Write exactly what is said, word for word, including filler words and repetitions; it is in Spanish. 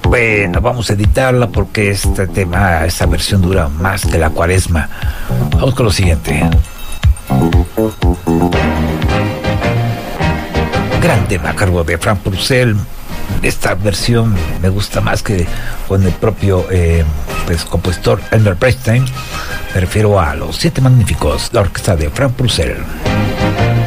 Bueno, vamos a editarla porque este tema, esta versión dura más que la cuaresma. Vamos con lo siguiente. Gran tema a cargo de Frank Purcell. Esta versión me gusta más que con el propio eh, pues, compositor Elmer Bernstein. Me refiero a Los Siete Magníficos, la orquesta de Frank Purcell.